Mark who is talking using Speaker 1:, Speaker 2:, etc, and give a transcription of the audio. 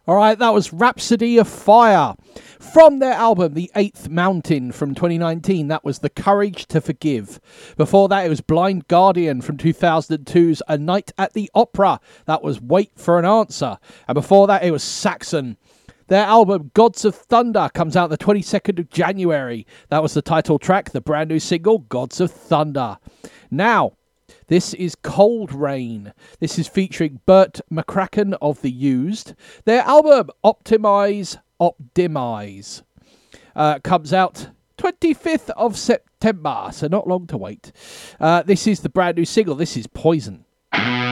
Speaker 1: All right, that was Rhapsody of Fire from their album The Eighth Mountain from 2019. That was The Courage to Forgive. Before that, it was Blind Guardian from 2002's A Night at the Opera. That was Wait for an Answer. And before that, it was Saxon. Their album Gods of Thunder comes out the 22nd of January. That was the title track, the brand new single Gods of Thunder. Now, this is Cold Rain. This is featuring Bert McCracken of The Used. Their album Optimize comes out 25th of September, so not long to wait. This is the brand new single. This is Poison.